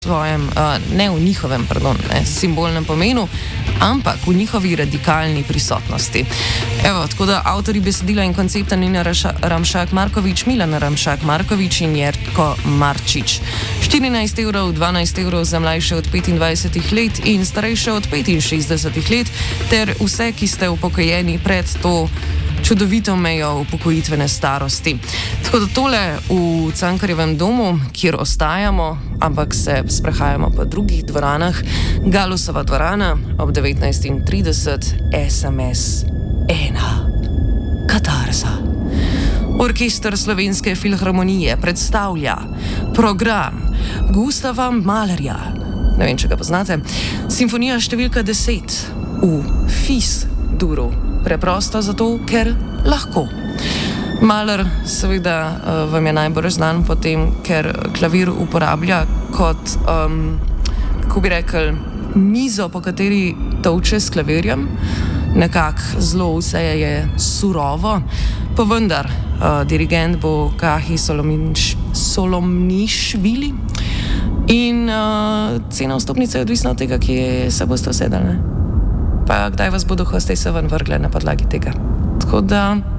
svojem, ne v njihovem, simbolnem pomenu, ampak v njihovi radikalni prisotnosti. Evo, tako da avtori besedila in koncepta Nina Ramšak-Markovič, Milan Ramšak-Markovič in Jerko Marčič. 14 evrov, 12 evrov za mlajše od 25 let in starejše od 65 let, ter vse, ki ste upokojeni pred to čudovito mejo upokojitvene starosti. Tako da tole v Cankarjevem domu, kjer ostajamo, ampak se sprehajamo po drugih dvoranah, Galusova dvorana ob 19:30, SMS 1. Katarza. Orkester Slovenske filharmonije predstavlja program Gustava Mahlerja. Ne vem, če ga poznate. Simfonija številka 10 v Fis-duru. Preprosto zato, ker lahko. Mahler seveda vam je najbolj znan po tem, ker klavir uporablja kot, kako bi rekel, mizo, po kateri tolče s klavirjem. Nekako zelo vse je surovo, pa vendar dirigent bo Kahi Solomnišvili in cena vstopnice je odvisna od tega, kje se boste usedali, pa kdaj vas bodo hostese ven vrgle na podlagi tega. Tako da